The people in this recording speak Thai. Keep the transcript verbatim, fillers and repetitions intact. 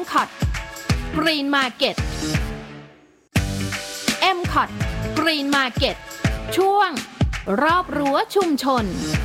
คอท Green Market เอ็ม คอท Green Market ช่วงรอบรั้วชุมชน